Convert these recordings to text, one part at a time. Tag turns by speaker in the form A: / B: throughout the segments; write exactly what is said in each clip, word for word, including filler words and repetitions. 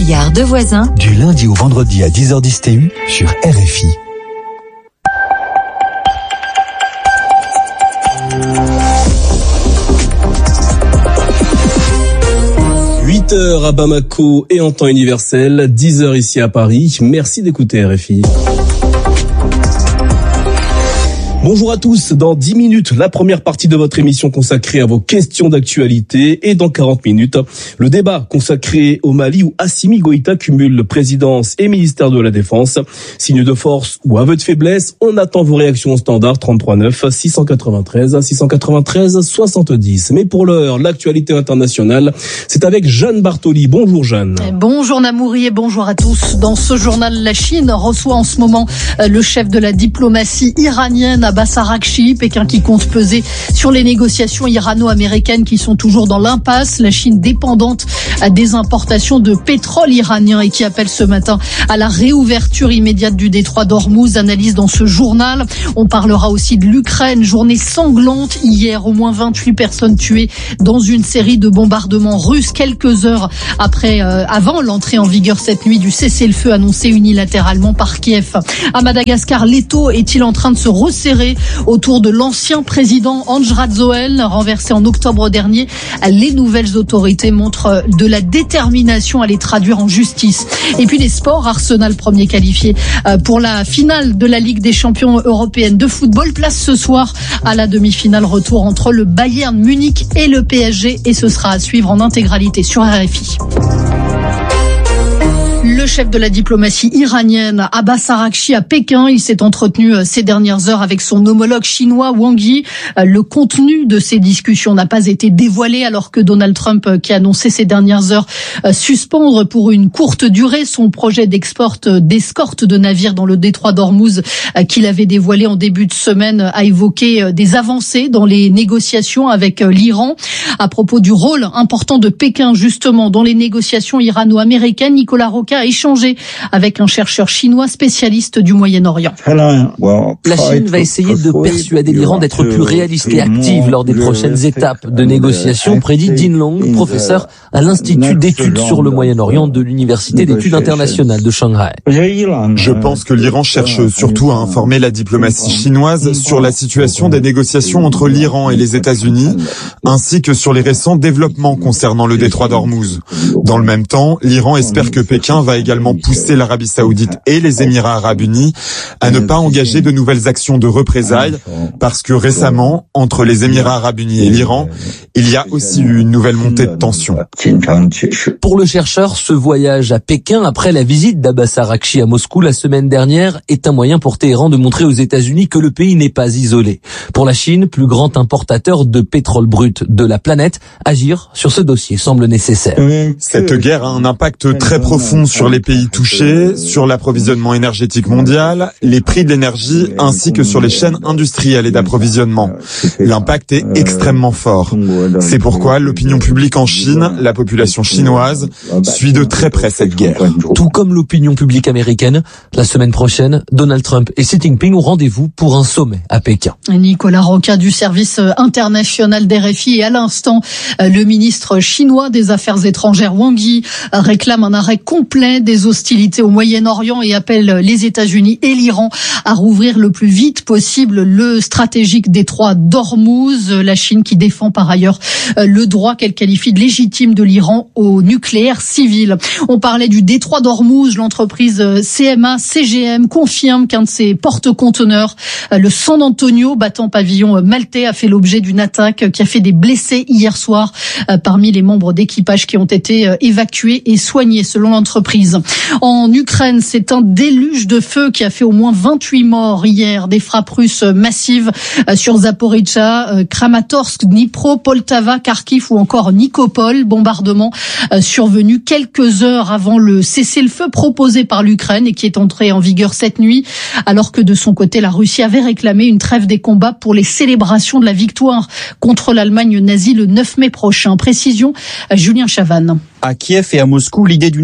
A: milliards de voisins.
B: Du lundi au vendredi à dix heures dix T U sur R F I.
C: huit heures à Bamako et en temps universel, dix heures ici à Paris. Merci d'écouter R F I. Bonjour à tous, dans dix minutes, la première partie de votre émission consacrée à vos questions d'actualité et dans quarante minutes, le débat consacré au Mali où Assimi Goïta cumule présidence et ministère de la Défense. Signe de force ou aveu de faiblesse, on attend vos réactions au standard trente-trois neuf six cent quatre-vingt-treize six cent quatre-vingt-treize soixante-dix. Mais pour l'heure, l'actualité internationale, c'est avec Jeanne Bartoli. Bonjour Jeanne.
D: Bonjour Namouri et bonjour à tous. Dans ce journal, la Chine reçoit en ce moment le chef de la diplomatie iranienne, Abbas Araghchi, Pékin qui compte peser sur les négociations irano-américaines qui sont toujours dans l'impasse. La Chine dépendante des importations de pétrole iranien et qui appelle ce matin à la réouverture immédiate du détroit d'Ormuz. Analyse dans ce journal. On parlera aussi de l'Ukraine. Journée sanglante hier, au moins vingt-huit personnes tuées dans une série de bombardements russes quelques heures après, euh, avant l'entrée en vigueur cette nuit du cessez-le-feu annoncé unilatéralement par Kiev. À Madagascar, l'étau est-il en train de se resserrer autour de l'ancien président Andry Rajoelina, renversé en octobre dernier? Les nouvelles autorités montrent de la détermination à les traduire en justice. Et puis les sports, Arsenal premier qualifié pour la finale de la Ligue des champions européenne de football. Place ce soir à la demi-finale, retour entre le Bayern Munich et le P S G et ce sera à suivre en intégralité sur R F I. Le chef de la diplomatie iranienne, Abbas Araghchi, à Pékin, il s'est entretenu ces dernières heures avec son homologue chinois Wang Yi. Le contenu de ces discussions n'a pas été dévoilé alors que Donald Trump, qui a annoncé ces dernières heures suspendre pour une courte durée son projet d'export, d'escorte de navires dans le détroit d'Ormuz qu'il avait dévoilé en début de semaine, a évoqué des avancées dans les négociations avec l'Iran. À propos du rôle important de Pékin justement dans les négociations irano-américaines, Nicolas Roca a échangé avec un chercheur chinois spécialiste du Moyen-Orient.
E: La Chine va essayer de persuader l'Iran d'être plus réaliste et active lors des prochaines étapes de négociation, prédit Jin Long, professeur à l'Institut d'études sur le Moyen-Orient de l'Université d'études internationales de Shanghai.
F: Je pense que l'Iran cherche surtout à informer la diplomatie chinoise sur la situation des négociations entre l'Iran et les États-Unis, ainsi que sur les récents développements concernant le détroit d'Ormuz. Dans le même temps, l'Iran espère que Pékin va également pousser l'Arabie Saoudite et les Émirats Arabes Unis à ne pas engager de nouvelles actions de représailles parce que récemment, entre les Émirats Arabes Unis et l'Iran, il y a aussi eu une nouvelle montée de tension.
E: Pour le chercheur, ce voyage à Pékin après la visite d'Abbas Araghchi à Moscou la semaine dernière est un moyen pour Téhéran de montrer aux États-Unis que le pays n'est pas isolé. Pour la Chine, plus grand importateur de pétrole brut de la planète, agir sur ce dossier semble nécessaire.
F: Cette guerre a un impact très profond sur les pays touchés, sur l'approvisionnement énergétique mondial, les prix de l'énergie ainsi que sur les chaînes industrielles et d'approvisionnement. L'impact est extrêmement fort. C'est pourquoi l'opinion publique en Chine, la population chinoise, suit de très près cette guerre.
E: Tout comme l'opinion publique américaine, la semaine prochaine, Donald Trump et Xi Jinping ont rendez-vous pour un sommet à Pékin.
D: Nicolas Roca du service international d'R F I et à l'instant, le ministre chinois des Affaires étrangères Wang Yi réclame un arrêt complet des hostilités au Moyen-Orient et appelle les États-Unis et l'Iran à rouvrir le plus vite possible le stratégique détroit d'Ormuz. La Chine qui défend par ailleurs le droit qu'elle qualifie de légitime de l'Iran au nucléaire civil. On parlait du détroit d'Ormuz. L'entreprise C M A C G M confirme qu'un de ses porte-conteneurs, le San Antonio, battant pavillon maltais, a fait l'objet d'une attaque qui a fait des blessés hier soir parmi les membres d'équipage qui ont été évacués et soignés selon l'entreprise. En Ukraine, c'est un déluge de feu qui a fait au moins vingt-huit morts hier. Des frappes russes massives sur Zaporizhzhia, Kramatorsk, Dnipro, Poltava, Kharkiv ou encore Nikopol. Bombardement survenu quelques heures avant le cessez-le-feu proposé par l'Ukraine et qui est entré en vigueur cette nuit, alors que de son côté, la Russie avait réclamé une trêve des combats pour les célébrations de la victoire contre l'Allemagne nazie le neuf mai prochain. Précision, Julien Chavannes.
G: À Kiev et à Moscou, l'idée d'une trêve n'est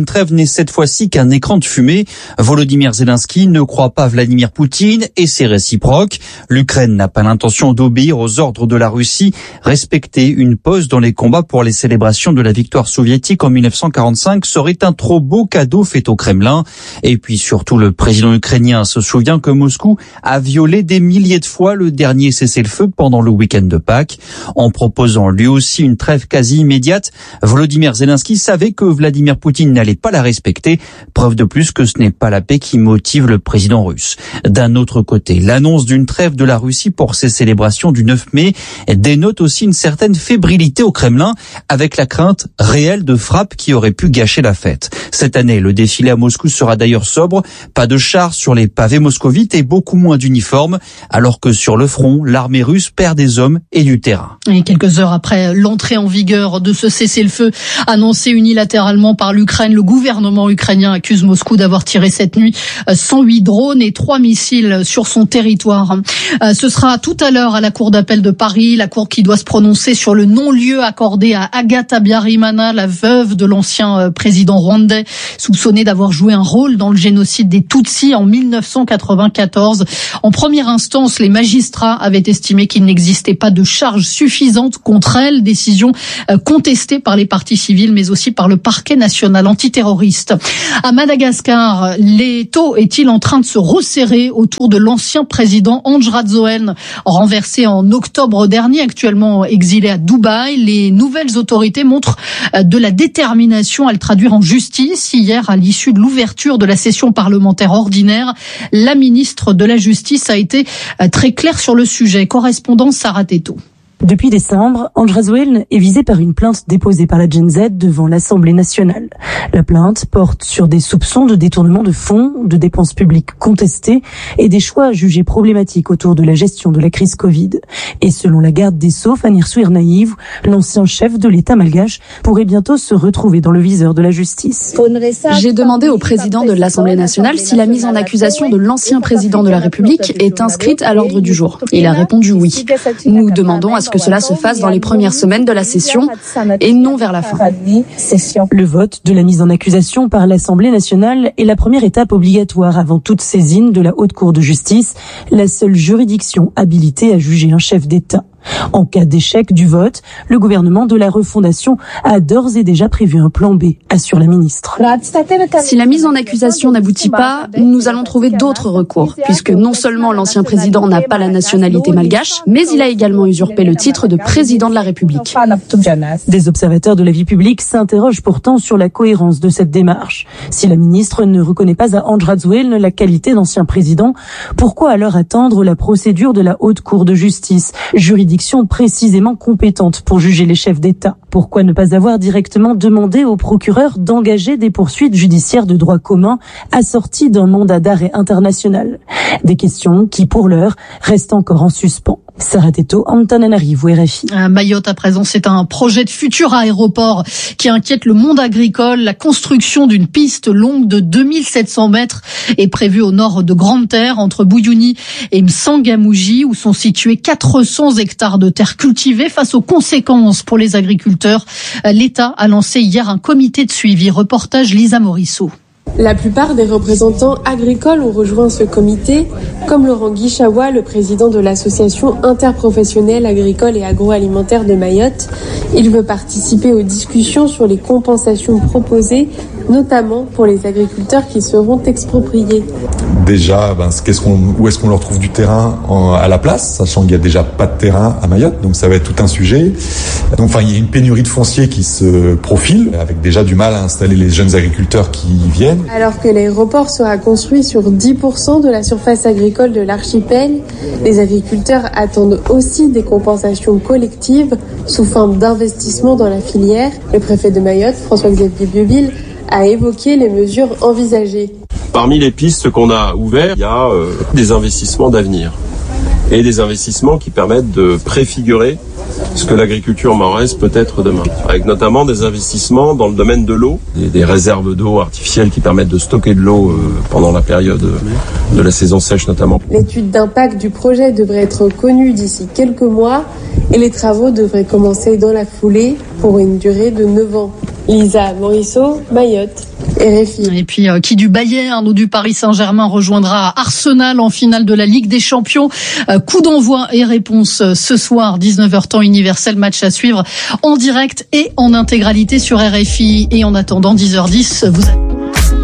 A: cette fois-ci qu'un écran de fumée. Volodymyr Zelensky ne croit pas Vladimir Poutine et c'est réciproque. L'Ukraine n'a pas l'intention d'obéir aux ordres de la Russie. Respecter une pause dans les combats pour les célébrations de la victoire soviétique en mille neuf cent quarante-cinq serait un trop beau cadeau fait au Kremlin. Et puis surtout, le président ukrainien se souvient que Moscou a violé des milliers de fois le dernier cessez-le-feu pendant le week-end de Pâques. En proposant lui aussi une trêve quasi immédiate, Volodymyr Zelensky savait que Vladimir Poutine n'allait pas la respecter. Preuve de plus que ce n'est pas la paix qui motive le président russe. D'un autre côté, l'annonce d'une trêve de la Russie pour ces célébrations du neuf mai dénote aussi une certaine fébrilité au Kremlin, avec la crainte réelle de frappes qui auraient pu gâcher la fête. Cette année, le défilé à Moscou sera d'ailleurs sobre, pas de chars sur les pavés moscovites et beaucoup moins d'uniformes, alors que sur le front, l'armée russe perd des hommes et du terrain.
D: Et quelques heures après l'entrée en vigueur de ce cessez-le-feu annoncé unilatéralement par l'Ukraine, le gouvernement ukrainien accuse Moscou d'avoir tiré cette nuit cent huit drones et trois missiles sur son territoire. Ce sera tout à l'heure à la Cour d'appel de Paris, la Cour qui doit se prononcer sur le non-lieu accordé à Agatha Habyarimana, la veuve de l'ancien président rwandais, soupçonné d'avoir joué un rôle dans le génocide des Tutsis en mille neuf cent quatre-vingt-quatorze. En première instance, les magistrats avaient estimé qu'il n'existait pas de charges suffisantes contre elle, décision contestée par les parties civiles mais aussi par le parquet national antiterroriste. À Madagascar, l'étau est-il en train de se resserrer autour de l'ancien président Andry Rajoelina, renversé en octobre dernier, actuellement exilé à Dubaï. Les nouvelles autorités montrent de la détermination à le traduire en justice. Hier, à l'issue de l'ouverture de la session parlementaire ordinaire, la ministre de la Justice a été très claire sur le sujet. Correspondance Sarah Teto.
G: Depuis décembre, Andry Rajoelina est visé par une plainte déposée par la Gen Z devant l'Assemblée nationale. La plainte porte sur des soupçons de détournement de fonds, de dépenses publiques contestées et des choix jugés problématiques autour de la gestion de la crise Covid. Et selon la garde des Sceaux, Fanny Rsouir-Naïv, l'ancien chef de l'État malgache pourrait bientôt se retrouver dans le viseur de la justice.
H: J'ai demandé au président de l'Assemblée nationale si la mise en accusation de l'ancien président de la République est inscrite à l'ordre du jour. Il a répondu oui. Nous demandons à ce que cela se fasse dans les premières semaines de la session et non vers la fin.
G: Le vote de la mise en accusation par l'Assemblée nationale est la première étape obligatoire avant toute saisine de la Haute Cour de justice, la seule juridiction habilitée à juger un chef d'État. En cas d'échec du vote, le gouvernement de la refondation a d'ores et déjà prévu un plan B, assure la ministre.
H: Si la mise en accusation n'aboutit pas, nous allons trouver d'autres recours, puisque non seulement l'ancien président n'a pas la nationalité malgache, mais il a également usurpé le titre de président de la République.
G: Des observateurs de la vie publique s'interrogent pourtant sur la cohérence de cette démarche. Si la ministre ne reconnaît pas à Andry Rajoelina la qualité d'ancien président, pourquoi alors attendre la procédure de la Haute Cour de justice, juridiction précisément compétente pour juger les chefs d'État? Pourquoi ne pas avoir directement demandé au procureur d'engager des poursuites judiciaires de droit commun assorties d'un mandat d'arrêt international? Des questions qui, pour l'heure, restent encore en suspens. Sarah Teto, Antananarivo, R F I.
D: À Mayotte, à présent, c'est un projet de futur aéroport qui inquiète le monde agricole. La construction d'une piste longue de deux mille sept cents mètres est prévue au nord de Grande-Terre, entre Bouyouni et Msangamouji, où sont situés quatre cents hectares de terres cultivées. Face aux conséquences pour les agriculteurs, l'État a lancé hier un comité de suivi. Reportage Lisa Morisseau.
I: La plupart des représentants agricoles ont rejoint ce comité, comme Laurent Guichawa, le président de l'association interprofessionnelle agricole et agroalimentaire de Mayotte. Il veut participer aux discussions sur les compensations proposées, notamment pour les agriculteurs qui seront expropriés.
J: Déjà, ben, qu'est-ce qu'on, où est-ce qu'on leur trouve du terrain en, à la place, sachant qu'il n'y a déjà pas de terrain à Mayotte, donc ça va être tout un sujet. Donc, enfin, il y a une pénurie de foncier qui se profile, avec déjà du mal à installer les jeunes agriculteurs qui viennent.
I: Alors que l'aéroport sera construit sur dix pour cent de la surface agricole de l'archipel, les agriculteurs attendent aussi des compensations collectives sous forme d'investissement dans la filière. Le préfet de Mayotte, François-Xavier Bioville, a évoqué les mesures envisagées.
K: Parmi les pistes qu'on a ouvertes, il y a euh, des investissements d'avenir et des investissements qui permettent de préfigurer ce que l'agriculture mahoraise peut être demain, avec notamment des investissements dans le domaine de l'eau, des, des réserves d'eau artificielles qui permettent de stocker de l'eau euh, pendant la période euh, de la saison sèche notamment.
I: L'étude d'impact du projet devrait être connue d'ici quelques mois et les travaux devraient commencer dans la foulée pour une durée de neuf ans. Lisa Morisseau, Mayotte. R F I.
D: Et puis euh, qui du Bayern ou du Paris Saint-Germain rejoindra Arsenal en finale de la Ligue des Champions. Euh, coup d'envoi et réponse euh, ce soir, dix-neuf heures temps universel, match à suivre en direct et en intégralité sur R F I. Et en attendant dix heures dix, vous avez...